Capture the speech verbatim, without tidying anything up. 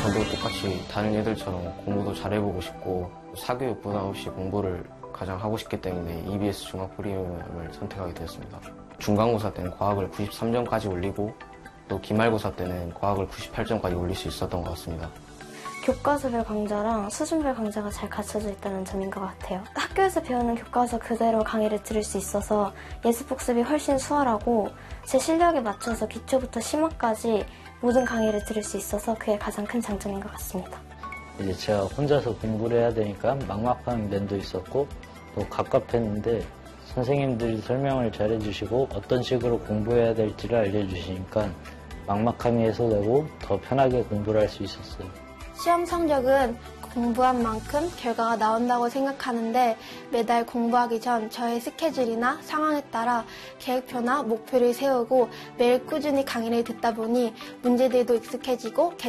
저도 똑같이 다른 애들처럼 공부도 잘해보고 싶고 사교육 부담 없이 공부를 가장 하고 싶기 때문에 이비에스 중학 프리미엄을 선택하게 되었습니다. 중간고사 때는 과학을 구십삼 점까지 올리고 또 기말고사 때는 과학을 구십팔 점까지 올릴 수 있었던 것 같습니다. 교과서별 강좌랑 수준별 강좌가 잘 갖춰져 있다는 점인 것 같아요. 학교에서 배우는 교과서 그대로 강의를 들을 수 있어서 예습복습이 훨씬 수월하고 제 실력에 맞춰서 기초부터 심화까지 모든 강의를 들을 수 있어서 그게 가장 큰 장점인 것 같습니다. 이제 제가 혼자서 공부를 해야 되니까 막막한 면도 있었고 또 갑갑했는데 선생님들이 설명을 잘 해주시고 어떤 식으로 공부해야 될지를 알려주시니까 막막함이 해소되고 더 편하게 공부를 할 수 있었어요. 시험 성적은 공부한 만큼 결과가 나온다고 생각하는데 매달 공부하기 전 저의 스케줄이나 상황에 따라 계획표나 목표를 세우고 매일 꾸준히 강의를 듣다 보니 문제들도 익숙해지고